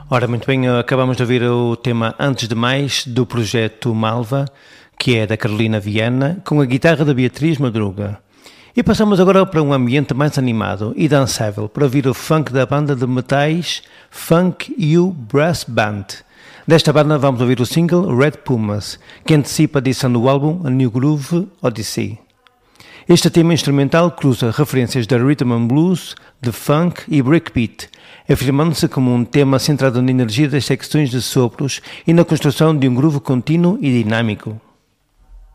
Ora, muito bem, acabamos de ouvir o tema Antes de Mais, do projeto Malva, que é da Carolina Viana, com a guitarra da Beatriz Madruga. E passamos agora para um ambiente mais animado e dançável, para ouvir o funk da banda de metais Funk You Brass Band. Desta banda vamos ouvir o single Red Pumas, que antecipa a edição do álbum A New Groove Odyssey. Este tema instrumental cruza referências da rhythm and blues, de funk e breakbeat, afirmando-se como um tema centrado na energia das secções de sopros e na construção de um groove contínuo e dinâmico.